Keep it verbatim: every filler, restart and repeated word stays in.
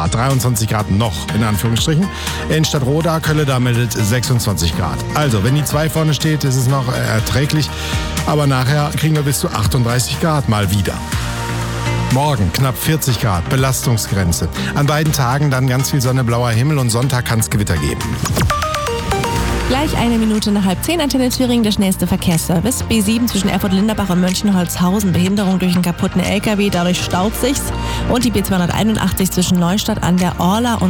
Grad, dreiundzwanzig Grad noch, in Anführungsstrichen. In Stadtroda, Kölle, meldet sechsundzwanzig Grad. Also, wenn die zwei vorne steht, ist es noch erträglich. Aber nachher kriegen wir bis zu achtunddreißig Grad mal wieder. Morgen knapp vierzig Grad, Belastungsgrenze. An beiden Tagen dann ganz viel Sonne, blauer Himmel und Sonntag kann es Gewitter geben. Gleich eine Minute nach halb zehn, Antenne Thüringen, der schnellste Verkehrsservice. B sieben zwischen Erfurt-Linderbach und Mönchengladbach, Behinderung durch einen kaputten L K W, dadurch staut sich's. Und die B zweihunderteinundachtzig zwischen Neustadt an der Orla und